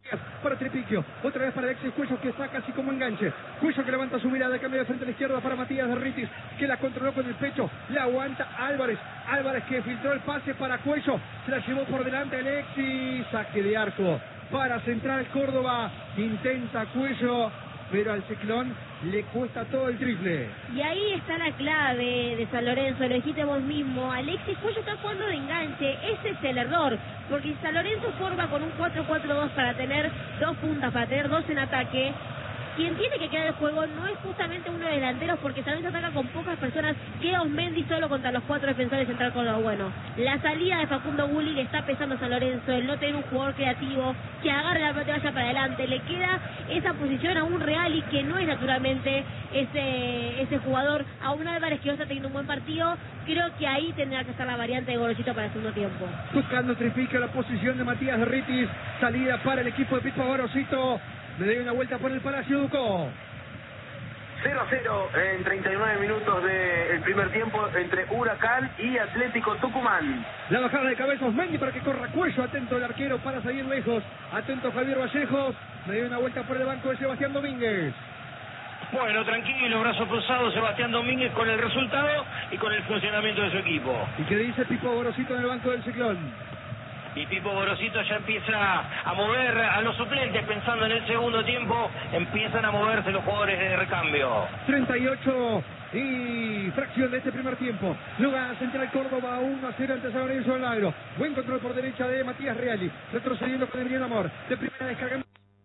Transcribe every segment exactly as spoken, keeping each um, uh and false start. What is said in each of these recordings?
Para Tripiquio, otra vez para Alexis Cuello, que saca así como enganche. Cuello que levanta su mirada, cambia de frente a la izquierda para Matías Derritis, que la controló con el pecho, la aguanta Álvarez. Álvarez que filtró el pase para Cuello, se la llevó por delante Alexis, saque de arco para Central Córdoba, intenta Cuello, pero al Ciclón le cuesta todo el triple. Y ahí está la clave de San Lorenzo, lo dijiste vos mismo. Alexis Cuello está jugando de enganche, ese es el error, porque si San Lorenzo forma con un cuatro cuatro dos para tener dos puntas, para tener dos en ataque, quien tiene que quedar el juego no es justamente uno de delanteros, porque San Lorenzo ataca con pocas personas. Queda Osmendi solo contra los cuatro defensores Central Córdoba. Bueno, la salida de Facundo Bulli le está pesando a San Lorenzo, el no tener un jugador creativo que agarre la pelota y vaya para adelante. Le queda esa posición a un Reali que no es naturalmente ese ese jugador, a un Álvarez que no está teniendo un buen partido. Creo que ahí tendrá que estar la variante de Gorosito para el segundo tiempo. Buscando Tripiquio la posición de Matías Derritis, salida para el equipo de Pipo Gorosito. Le doy una vuelta por el Palacio Ducó. cero a cero en treinta y nueve minutos del primer tiempo entre Huracán y Atlético Tucumán. La bajada de cabeza Osmendi para que corra Cuello. Atento el arquero para salir lejos. Atento Javier Vallejos. Le doy una vuelta por el banco de Sebastián Domínguez. Bueno, tranquilo, brazo cruzado Sebastián Domínguez con el resultado y con el funcionamiento de su equipo. ¿Y qué dice Pipo Gorosito en el banco del Ciclón? Y Pipo Gorosito ya empieza a mover a los suplentes, pensando en el segundo tiempo, empiezan a moverse los jugadores de recambio. treinta y ocho y fracción de este primer tiempo. Lo gana Central Córdoba uno a cero ante San Lorenzo del Agro. Buen control por derecha de Matías Reali, retrocediendo con Emiliano Amor. De primera descarga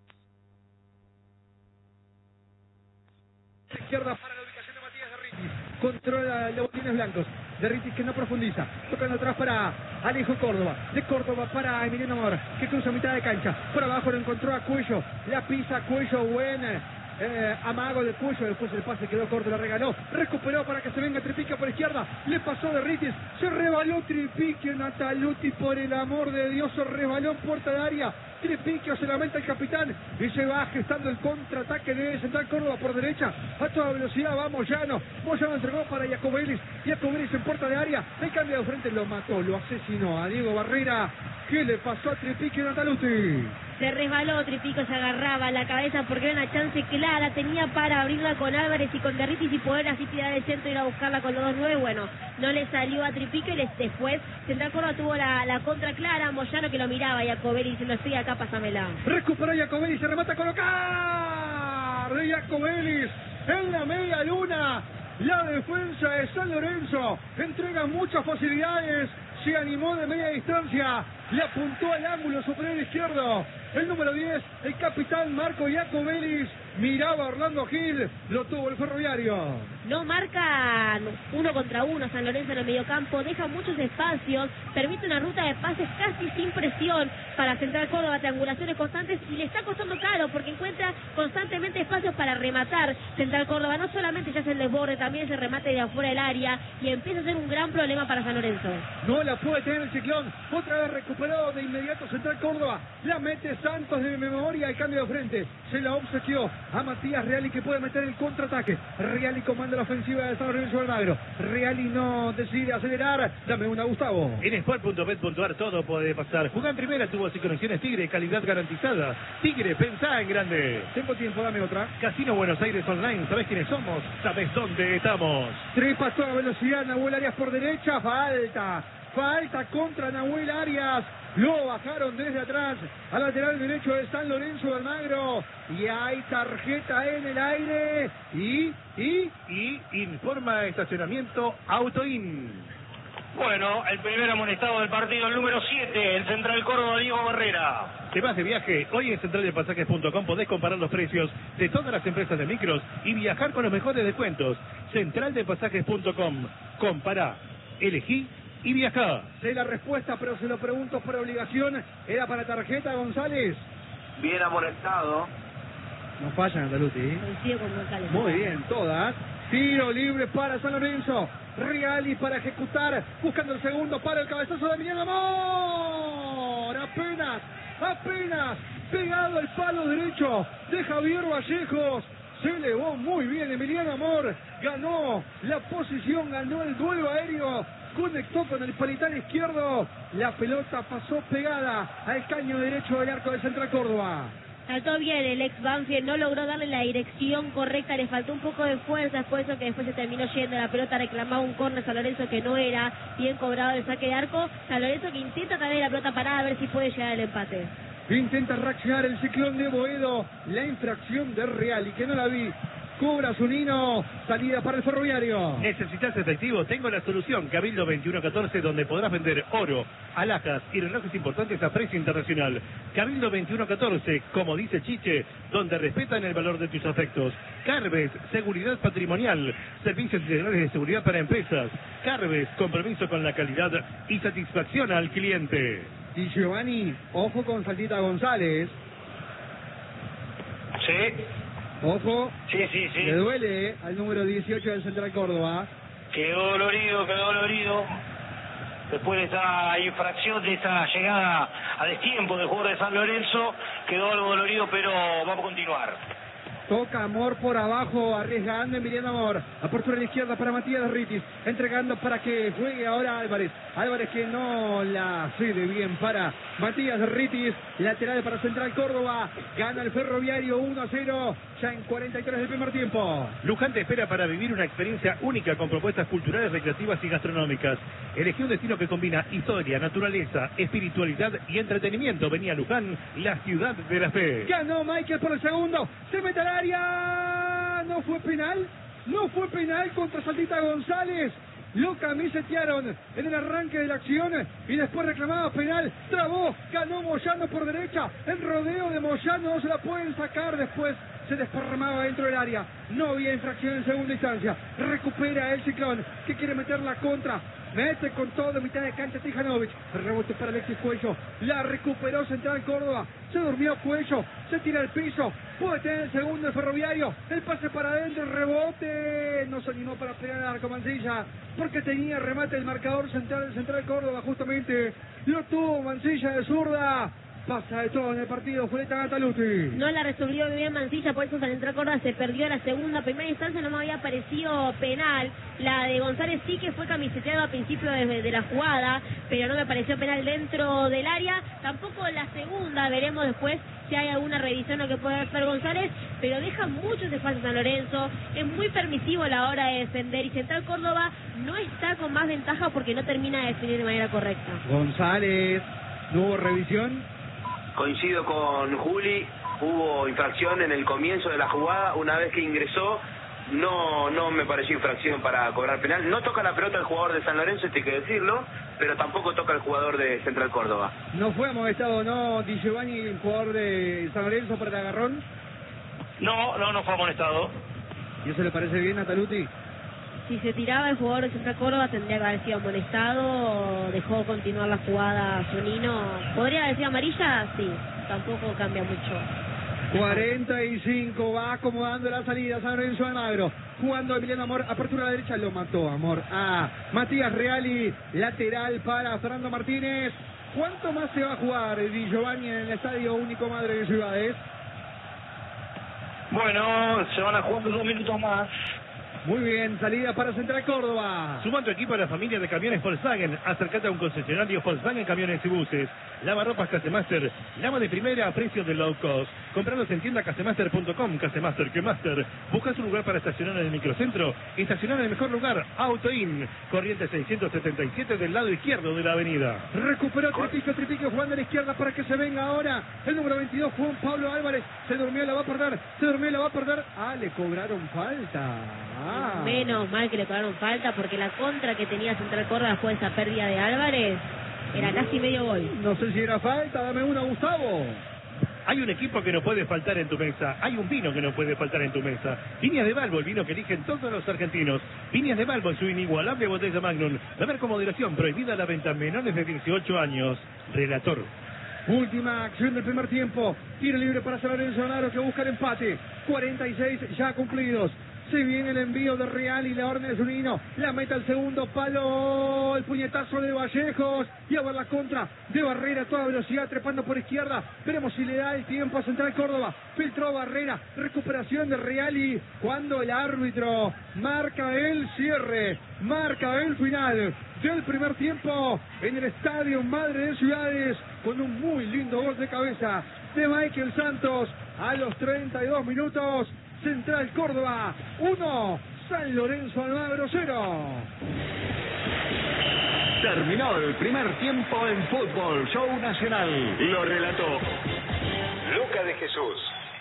izquierda para la ubicación de Matías Derritis. Controla los botines blancos. Derritis que no profundiza. Tocando atrás para Alejo Córdoba. De Córdoba para Emiliano Amor, que cruza mitad de cancha. Por abajo lo encontró a Cuello. La pisa Cuello. Buena. Eh, amago de Cuello, después el pase quedó corto, la regaló, recuperó para que se venga Tripiquio por izquierda, le pasó Derritis, se rebaló Tripiquio, Nataluti, por el amor de Dios, se rebaló en puerta de área. Tripiquio se lamenta el capitán y se va gestando el contraataque de Central Córdoba por derecha, a toda velocidad va Moyano, Moyano entregó para Jacobelis, Jacobelis en puerta de área, el cambio de frente lo mató, lo asesinó a Diego Barrera. ¿Qué le pasó a Tripiquio Nataluti? Se resbaló Tripiquio, se agarraba la cabeza porque era una chance clara, tenía para abrirla con Álvarez y con Derritis y poder así tirar el centro y ir a buscarla con los dos nueve. Bueno, no le salió a Tripiquio y les, después Central Córdoba tuvo la, la contra clara, Moyano que lo miraba y Jacobelli diciendo estoy acá, pásamela. Recuperó Jacobelli, se remata a colocar de Jacobelli en la media luna. La defensa de San Lorenzo entrega muchas facilidades, se animó de media distancia, le apuntó al ángulo superior izquierdo. El número diez, el capitán Marco Jacobelli, miraba a Orlando Gil, lo tuvo el Ferroviario. No marcan uno contra uno San Lorenzo en el mediocampo, deja muchos espacios, permite una ruta de pases casi sin presión para Central Córdoba, triangulaciones constantes, y le está costando caro porque encuentra constantemente espacios para rematar. Central Córdoba no solamente ya hace el desborde, también ese remate de afuera del área y empieza a ser un gran problema para San Lorenzo. No la puede tener el Ciclón, otra vez recuperado de inmediato Central Córdoba, la mete Santos de memoria, el cambio de frente, se la obsequió a Matías Reali que puede meter el contraataque. Reali comanda la ofensiva de San Lorenzo del Agro. Reali no decide acelerar. Dame una, Gustavo. En sport punto bet punto ar todo puede pasar. Jugá en primera, tuvo y conexiones Tigre, calidad garantizada. Tigre, pensá en grande. Tengo tiempo, dame otra. Casino Buenos Aires Online, ¿sabés quiénes somos? ¿Sabés dónde estamos? Trepa a toda velocidad, Nahuel Arias por derecha, falta. Falta contra Nahuel Arias. Lo bajaron desde atrás al lateral derecho de San Lorenzo de Almagro. Y hay tarjeta en el aire. Y, y, y informa estacionamiento Autoin. Bueno, el primer amonestado del partido, el número siete, el Central Córdoba, Diego Barrera. ¿Te vas de viaje? Hoy en central de pasajes punto com podés comparar los precios de todas las empresas de micros y viajar con los mejores descuentos. central de pasajes punto com. Compará, elegí y viajá. Sé la respuesta, pero se lo pregunto por obligación. ¿Era para tarjeta, González? Bien amonestado. No falla, Andaluti. Coincido con González. Muy bien, todas. Tiro libre para San Lorenzo. Reali para ejecutar. Buscando el segundo para el cabezazo de Emiliano Amor. Apenas, apenas pegado al palo derecho de Javier Vallejos. Se elevó muy bien Emiliano Amor. Ganó la posición, ganó el duelo aéreo. Conectó con el palital izquierdo. La pelota pasó pegada al caño derecho del arco de Central Córdoba. Saltó bien el ex Banfield, no logró darle la dirección correcta, le faltó un poco de fuerza, es por eso que después se terminó yendo la pelota, reclamaba un córner San Lorenzo que no era bien cobrado el saque de arco. San Lorenzo que intenta traer la pelota parada a ver si puede llegar al empate. Intenta reaccionar el ciclón de Boedo, la infracción de Real y que no la vi. Cobra Zunino, salida para el Ferroviario. ¿Necesitas efectivo? Tengo la solución. Cabildo veintiuno catorce, donde podrás vender oro, alhajas y relojes importantes a precio internacional. Cabildo veintiuno catorce, como dice Chiche, donde respetan el valor de tus afectos. Carves, seguridad patrimonial, servicios integrales de seguridad para empresas. Carves, compromiso con la calidad y satisfacción al cliente. Y Giovanni, ojo con Saltita González. Sí. Ojo, sí, sí, sí. Le duele al número dieciocho del Central Córdoba. Quedó dolorido, quedó dolorido. Después de esa infracción, de esa llegada a destiempo del jugador de San Lorenzo, quedó algo dolorido, pero vamos a continuar. Toca Amor por abajo, arriesgando Emiliano Amor. Apertura a la izquierda para Matías Derritis. Entregando para que juegue ahora Álvarez. Álvarez que no la cede bien para Matías Derritis. Lateral para Central Córdoba. Gana el Ferroviario uno a cero. Ya en cuarenta y tres del primer tiempo. Luján te espera para vivir una experiencia única con propuestas culturales, recreativas y gastronómicas. Elegí un destino que combina historia, naturaleza, espiritualidad y entretenimiento. Venía Luján, la ciudad de la fe. Ganó Michael por el segundo. Se mete al área. No fue penal. No fue penal contra Saltita González. Lo camisetearon en el arranque de la acción y después reclamaba penal. Trabó, ganó Moyano por derecha. El rodeo de Moyano no se la pueden sacar. Después se desparramaba dentro del área. No había infracción en segunda instancia. Recupera el Ciclón que quiere meter la contra. Mete con todo de mitad de cancha Tijanovic. Rebote para Alexis Cuello. La recuperó Central Córdoba. Se durmió Cuello. Se tira al piso. Puede tener el segundo el Ferroviario. El pase para adentro. El rebote. No se animó para pegar al arco Mancilla. Porque tenía remate el marcador central del Central Córdoba. Justamente lo tuvo Mancilla de zurda. Pasa de todo en el partido, Julieta Gataluti. No la resolvió bien Mancilla, por eso Central Córdoba se perdió la segunda. Primera instancia no me había parecido penal. La de González sí que fue camiseteado a principio de, de la jugada, pero no me pareció penal dentro del área. Tampoco la segunda, veremos después si hay alguna revisión o que pueda hacer González, pero deja muchos espacios San Lorenzo. Es muy permisivo a la hora de defender y Central Córdoba no está con más ventaja porque no termina de definir de manera correcta. González, ¿no hubo revisión? Coincido con Juli, hubo infracción en el comienzo de la jugada, una vez que ingresó, no no me pareció infracción para cobrar penal. No toca la pelota el jugador de San Lorenzo, esto hay que decirlo, pero tampoco toca el jugador de Central Córdoba. ¿No fue amonestado, no, Di Giovanni, el jugador de San Lorenzo para el agarrón? No, no, no fue amonestado. ¿Y eso le parece bien a Taluti? Si se tiraba el jugador de Central Córdoba tendría que haber sido amonestado. Dejó continuar la jugada Zunino. ¿Podría haber sido amarilla? Sí, tampoco cambia mucho. cuarenta y cinco, va acomodando la salida San Lorenzo de Almagro. Jugando Emiliano Amor, apertura a la derecha, lo mató Amor a Matías Reali. Lateral para Fernando Martínez. ¿Cuánto más se va a jugar Di Giovanni en el Estadio Único Madre de Ciudades? Bueno, se van a jugar dos minutos más. Muy bien, salida para Central Córdoba. Suma tu equipo a la familia de camiones Volkswagen. Acércate a un concesionario Volkswagen Camiones y Buses. Lavarropas Casemaster. Lava de primera a precio de low cost. Comprados en tienda casemaster punto com. Casemaster, que Master. ¿Buscas un lugar para estacionar en el microcentro? Estacionar en el mejor lugar. AutoIn. Corriente seiscientos setenta y siete del lado izquierdo de la avenida. Recuperó Tripico, Tripico jugando a la izquierda para que se venga ahora. El número veintidós, Juan Pablo Álvarez. Se durmió, la va a perder. Se durmió, la va a perder. Ah, le cobraron falta. Ah. Menos mal que le cobraron falta porque la contra que tenía Central Córdoba fue esa pérdida de Álvarez. Era casi medio gol. No sé si era falta, dame una, Gustavo. Hay un equipo que no puede faltar en tu mesa. Hay un vino que no puede faltar en tu mesa. Viñas de Balbo, el vino que eligen todos los argentinos. Viñas de Balbo, su inigualable botella Magnum. Beber con moderación, prohibida la venta a menores de dieciocho años. Relator. Última acción del primer tiempo. Tiro libre para San Lorenzo de Almagro que busca el empate. cuarenta y seis ya cumplidos. Se viene el envío de Real y la orden de Zunino. La meta al segundo palo. El puñetazo de Vallejos. Y a ver la contra de Barrera a toda velocidad, trepando por izquierda. Veremos si le da el tiempo a Central Córdoba. Filtró Barrera. Recuperación de Real y cuando el árbitro marca el cierre, marca el final del primer tiempo en el Estadio Madre de Ciudades, con un muy lindo gol de cabeza de Michael Santos a los treinta y dos minutos. Central Córdoba uno, San Lorenzo Almagro cero. Terminó el primer tiempo en Fútbol Show Nacional. Lo relató Luca de Jesús.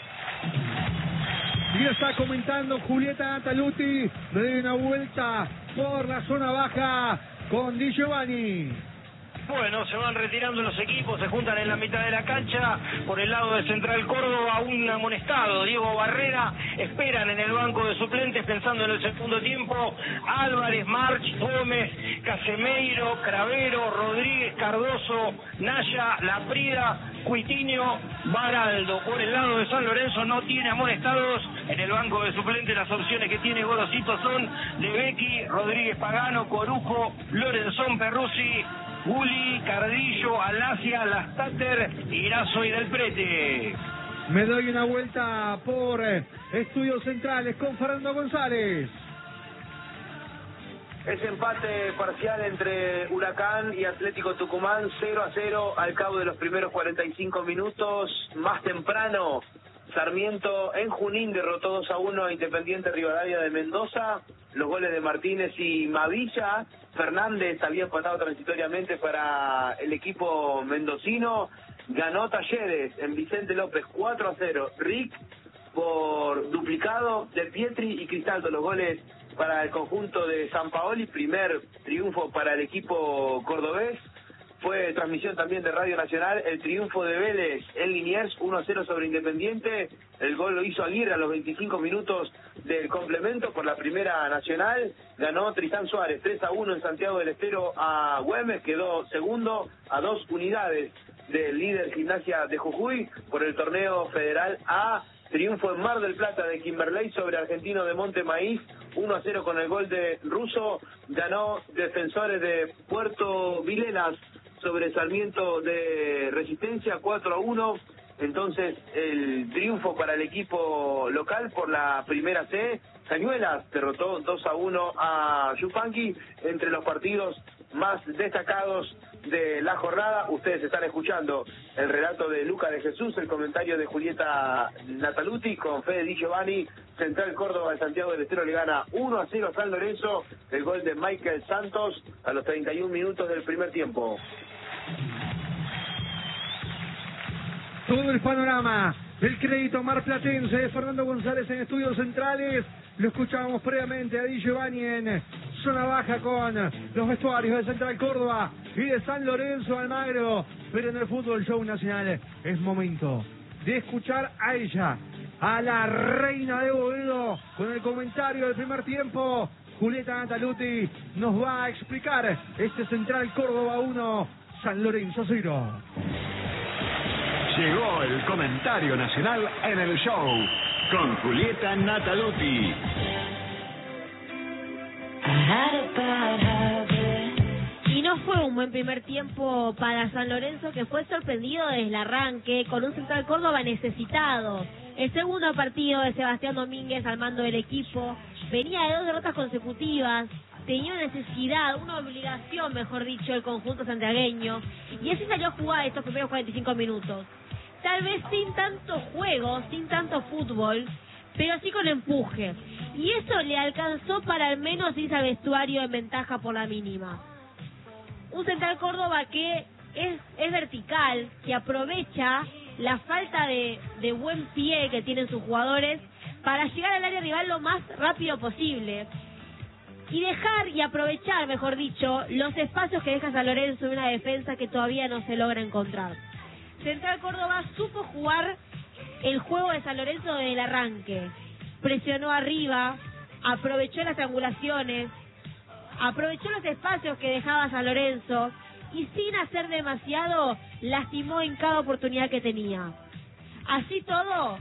Y está comentando Julieta Taluti. Le doy una vuelta por la zona baja con Di Giovanni. Bueno, se van retirando los equipos, se juntan en la mitad de la cancha. Por el lado de Central Córdoba, un amonestado, Diego Barrera. Esperan en el banco de suplentes pensando en el segundo tiempo. Álvarez, March, Gómez, Casemeiro, Cravero, Rodríguez, Cardoso, Naya, Laprida, Cuitiño, Baraldo. Por el lado de San Lorenzo no tiene amonestados. En el banco de suplentes las opciones que tiene Gorosito son de Becky, Rodríguez Pagano, Corujo, Lorenzón, Perruzzi, Juli, Cardillo, Alasia, Lastater, Irazo y Del Prete. Me doy una vuelta por eh, Estudios Centrales con Fernando González. Es empate parcial entre Huracán y Atlético Tucumán, cero a cero al cabo de los primeros cuarenta y cinco minutos. Más temprano, Sarmiento en Junín derrotó dos a uno a Independiente Rivadavia de Mendoza. Los goles de Martínez y Mavilla. Fernández había empatado transitoriamente para el equipo mendocino. Ganó Talleres en Vicente López cuatro a cero. Rick por duplicado de Pietri y Cristaldo. Los goles para el conjunto de San Paoli. Primer triunfo para el equipo cordobés. Fue transmisión también de Radio Nacional el triunfo de Vélez en Liniers, uno a cero sobre Independiente. El gol lo hizo Aguirre a los veinticinco minutos del complemento por la Primera Nacional. Ganó Tristán Suárez tres a uno en Santiago del Estero a Güemes. Quedó segundo a dos unidades del líder Gimnasia de Jujuy por el torneo federal A. Triunfo en Mar del Plata de Kimberley sobre Argentino de Monte Maíz, uno a cero con el gol de Russo. Ganó Defensores de Puerto Vilenas sobre Sarmiento de Resistencia, cuatro a uno. Entonces, el triunfo para el equipo local por la Primera C. Cañuelas derrotó dos a uno a Yupanqui. Entre los partidos más destacados de la jornada, ustedes están escuchando el relato de Luca de Jesús, el comentario de Julieta Nataluti con Fede Di Giovanni. Central Córdoba de Santiago del Estero le gana uno a cero a San Lorenzo. El gol de Michael Santos a los treinta y un minutos del primer tiempo. Todo el panorama del crédito marplatense de Fernando González en Estudios Centrales. Lo escuchábamos previamente a Di Giovanni en zona baja con los vestuarios de Central Córdoba y de San Lorenzo Almagro. Pero en el Fútbol Show Nacional es momento de escuchar a ella, a la reina de Boedo, con el comentario del primer tiempo. Julieta Nataluti nos va a explicar este Central Córdoba uno, San Lorenzo cero. Llegó el comentario nacional en el show con Julieta Nataluti. Y no fue un buen primer tiempo para San Lorenzo, que fue sorprendido desde el arranque con un Central Córdoba necesitado. El segundo partido de Sebastián Domínguez al mando del equipo venía de dos derrotas consecutivas. Tenía una necesidad, una obligación, mejor dicho, el conjunto santiagueño. Y así salió a jugar estos primeros cuarenta y cinco minutos. Tal vez sin tanto juego, sin tanto fútbol, pero sí con empuje. Y eso le alcanzó para al menos irse al vestuario en ventaja por la mínima. Un Central Córdoba que es, es vertical, que aprovecha la falta de, de buen pie que tienen sus jugadores para llegar al área rival lo más rápido posible. Y dejar y aprovechar, mejor dicho, los espacios que deja San Lorenzo en una defensa que todavía no se logra encontrar. Central Córdoba supo jugar el juego de San Lorenzo desde el arranque. Presionó arriba, aprovechó las triangulaciones, aprovechó los espacios que dejaba San Lorenzo y sin hacer demasiado, lastimó en cada oportunidad que tenía. Así todo,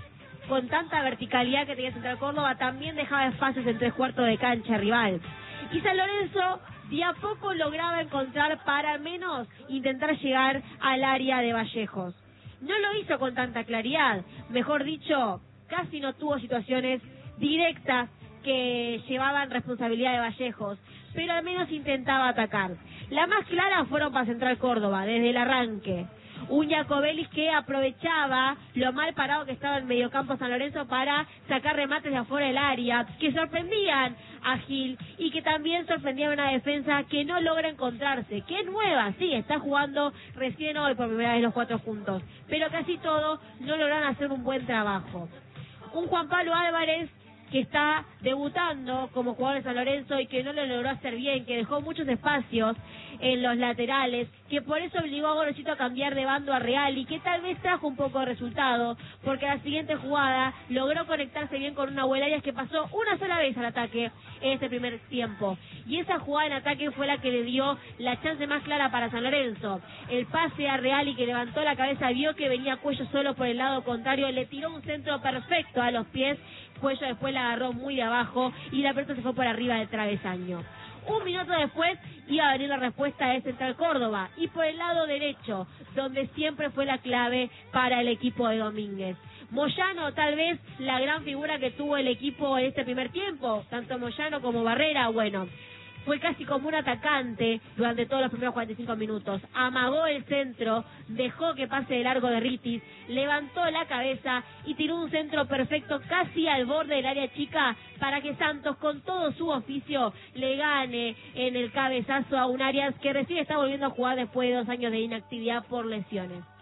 con tanta verticalidad que tenía Central Córdoba, también dejaba espacios en tres cuartos de cancha rival. Y San Lorenzo de a poco lograba encontrar para al menos intentar llegar al área de Vallejos. No lo hizo con tanta claridad, mejor dicho, casi no tuvo situaciones directas que llevaban responsabilidad de Vallejos, pero al menos intentaba atacar. Las más claras fueron para Central Córdoba, desde el arranque. Un Jacobelis que aprovechaba lo mal parado que estaba en mediocampo San Lorenzo para sacar remates de afuera del área, que sorprendían a Gil y que también sorprendían a una defensa que no logra encontrarse, que es nueva, sí, está jugando recién hoy por primera vez los cuatro puntos, pero casi todo no lograron hacer un buen trabajo. Un Juan Pablo Álvarez que está debutando como jugador de San Lorenzo y que no lo logró hacer bien, que dejó muchos espacios en los laterales, que por eso obligó a Gorosito a cambiar de bando a Real y que tal vez trajo un poco de resultado, porque la siguiente jugada logró conectarse bien con una Arias que pasó una sola vez al ataque en este primer tiempo. Y esa jugada en ataque fue la que le dio la chance más clara para San Lorenzo. El pase a Real y que levantó la cabeza, vio que venía Cuello solo por el lado contrario, le tiró un centro perfecto a los pies. Cuello después la agarró muy de abajo y la pelota se fue por arriba del travesaño. Un minuto después iba a venir la respuesta de Central Córdoba y por el lado derecho, donde siempre fue la clave para el equipo de Domínguez. Moyano, tal vez la gran figura que tuvo el equipo en este primer tiempo, tanto Moyano como Barrera, bueno, fue casi como un atacante durante todos los primeros cuarenta y cinco minutos. Amagó el centro, dejó que pase de largo de Ritis, levantó la cabeza y tiró un centro perfecto casi al borde del área chica para que Santos, con todo su oficio, le gane en el cabezazo a un Arias que recién está volviendo a jugar después de dos años de inactividad por lesiones.